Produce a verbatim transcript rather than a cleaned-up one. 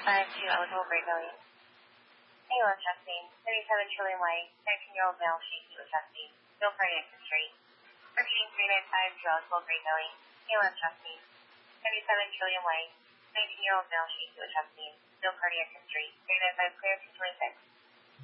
five two eligible brain million. A L S testing. thirty-seven trillion white. nineteen-year-old male shaky with testing. No cardiac history. Repeating three nine five two eligible brain million. A L S testing. thirty-seven trillion white. nineteen-year-old male shaky with testing. No cardiac history. three nine five clear two twenty-six.